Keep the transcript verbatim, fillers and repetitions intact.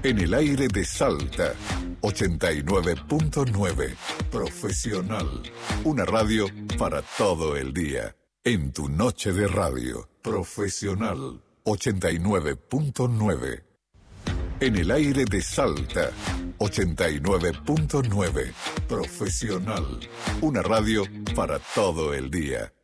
En el aire de Salta, ochenta y nueve punto nueve. Profesional. Una radio para todo el día. En tu noche de radio. Profesional. ochenta y nueve punto nueve. En el aire de Salta, ochenta y nueve punto nueve. Profesional. Una radio para todo el día.